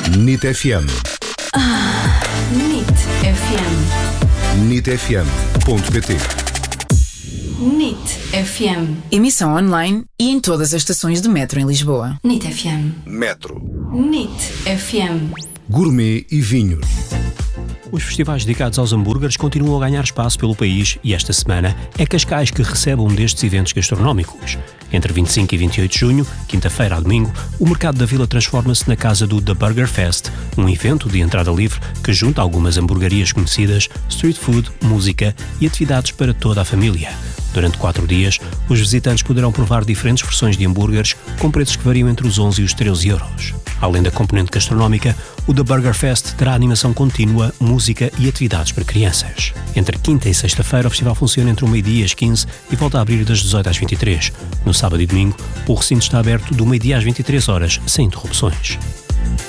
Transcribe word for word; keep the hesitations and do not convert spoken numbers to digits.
N I T F M. Ah, N I T F M. N I T F M ponto pt. N I T F M. Emissão online e em todas as estações de metro em Lisboa. N I T F M. Metro. N I T F M. Gourmet e vinhos. Os festivais dedicados aos hambúrgueres continuam a ganhar espaço pelo país e esta semana é Cascais que recebe um destes eventos gastronómicos. Entre vinte e cinco e vinte e oito de junho, quinta-feira a domingo, o mercado da Vila transforma-se na casa do The Burger Fest, um evento de entrada livre que junta algumas hamburguerias conhecidas, street food, música e atividades para toda a família. Durante quatro dias, os visitantes poderão provar diferentes versões de hambúrgueres com preços que variam entre os onze e os treze euros. Além da componente gastronómica, o The Burger Fest terá animação contínua, música e atividades para crianças. Entre quinta e sexta-feira, o festival funciona entre o meio-dia e as quinze e volta a abrir das dezoito às vinte e três. No sábado e domingo, o recinto está aberto do meio-dia às vinte e três horas, sem interrupções.